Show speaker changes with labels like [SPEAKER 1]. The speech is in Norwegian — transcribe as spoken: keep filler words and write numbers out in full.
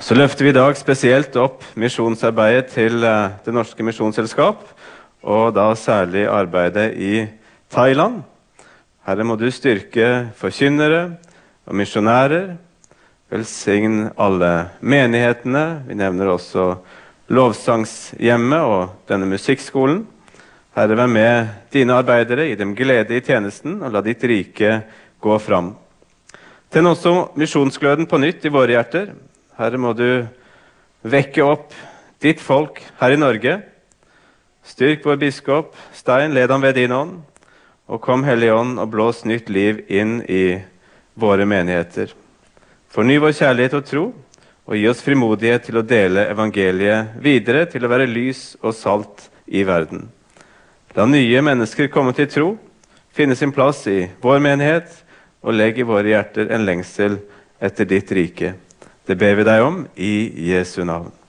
[SPEAKER 1] Så løfter vi i dag spesielt opp misjonsarbeidet til eh, det norske misjonsselskap, og da særlig arbeidet i Thailand. Herre, må du styrke forkynnere og misjonærer, velsign alle menighetene. Vi nevner også lovsangshjemmet og denne musikkskolen. Herre, vær med dine arbeidere, gi dem glede i tjenesten, og la ditt rike gå fram. Tenn også misjonsgløden på nytt i våre hjerter. Herre, må du vekke opp ditt folk her i Norge. Styrk vår biskop, Stein, led ham ved din ånd, og kom Hellige Ånd og blås nytt liv inn i våre menigheter. Forny vår kjærlighet og tro, og gi oss frimodighet til å dele evangeliet videre, til å være lys og salt i verden. La nye mennesker komme til tro, finne sin plass i vår menighet, og legg i våre hjerter en lengsel etter ditt rike. Det ber vi deg om i Jesu navn.